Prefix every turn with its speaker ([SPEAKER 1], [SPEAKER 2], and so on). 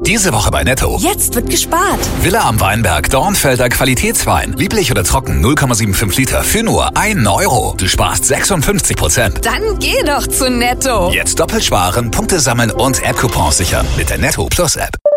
[SPEAKER 1] Diese Woche bei Netto.
[SPEAKER 2] Jetzt wird gespart.
[SPEAKER 1] Villa am Weinberg, Dornfelder Qualitätswein. Lieblich oder trocken, 0,75 Liter für nur 1 Euro. Du sparst 56%.
[SPEAKER 2] Dann geh doch zu Netto.
[SPEAKER 1] Jetzt doppelt sparen, Punkte sammeln und App-Coupons sichern mit der Netto Plus App.